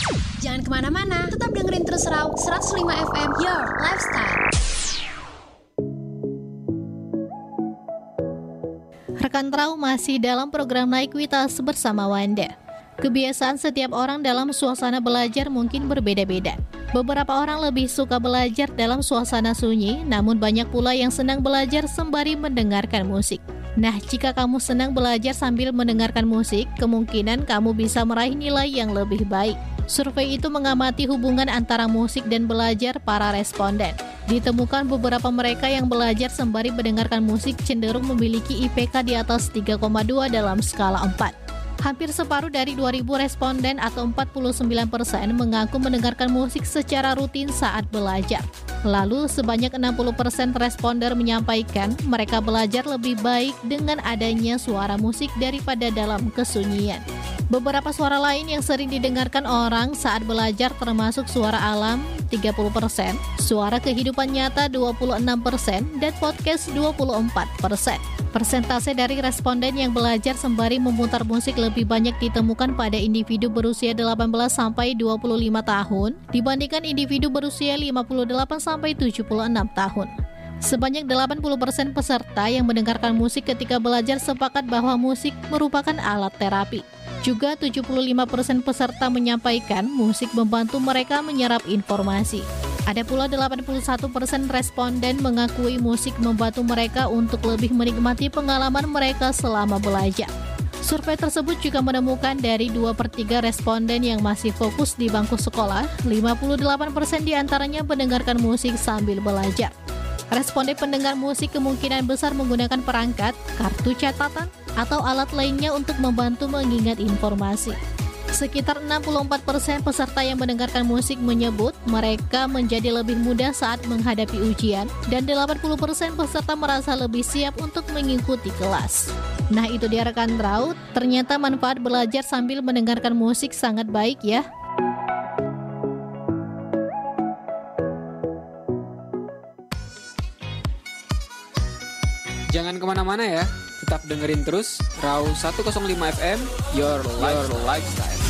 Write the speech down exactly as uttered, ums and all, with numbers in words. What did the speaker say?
Jangan kemana-mana, tetap dengerin terus Raw seratus lima F M, Your Lifestyle. Rekan Raw masih dalam program Naik Witas bersama Wanda. Kebiasaan setiap orang dalam suasana belajar mungkin berbeda-beda. Beberapa orang lebih suka belajar dalam suasana sunyi, namun banyak pula yang senang belajar sembari mendengarkan musik. Nah, jika kamu senang belajar sambil mendengarkan musik, kemungkinan kamu bisa meraih nilai yang lebih baik. Survei itu mengamati hubungan antara musik dan belajar para responden. Ditemukan beberapa mereka yang belajar sembari mendengarkan musik cenderung memiliki I P K di atas tiga koma dua dalam skala empat. Hampir separuh dari dua ribu responden atau empat puluh sembilan persen mengaku mendengarkan musik secara rutin saat belajar. Lalu sebanyak enam puluh persen responder menyampaikan mereka belajar lebih baik dengan adanya suara musik daripada dalam kesunyian. Beberapa suara lain yang sering didengarkan orang saat belajar termasuk suara alam tiga puluh persen, suara kehidupan nyata dua puluh enam persen, dan podcast dua puluh empat persen. Persentase dari responden yang belajar sembari memutar musik lebih banyak ditemukan pada individu berusia delapan belas sampai dua puluh lima tahun dibandingkan individu berusia lima puluh delapan sampai tujuh puluh enam tahun. Sebanyak delapan puluh persen peserta yang mendengarkan musik ketika belajar sepakat bahwa musik merupakan alat terapi. Juga tujuh puluh lima persen peserta menyampaikan musik membantu mereka menyerap informasi. Ada pula delapan puluh satu persen responden mengakui musik membantu mereka untuk lebih menikmati pengalaman mereka selama belajar. Survei tersebut juga menemukan dari dua per tiga responden yang masih fokus di bangku sekolah, lima puluh delapan persen diantaranya mendengarkan musik sambil belajar. Responden pendengar musik kemungkinan besar menggunakan perangkat, kartu catatan, atau alat lainnya untuk membantu mengingat informasi. Sekitar enam puluh empat persen peserta yang mendengarkan musik menyebut mereka menjadi lebih mudah saat menghadapi ujian, dan delapan puluh persen peserta merasa lebih siap untuk mengikuti kelas. Nah, itu dia rekan Raut, ternyata manfaat belajar sambil mendengarkan musik sangat baik ya. Jangan kemana-mana ya, tetap dengerin terus Raw seratus lima F M, Your Lifestyle.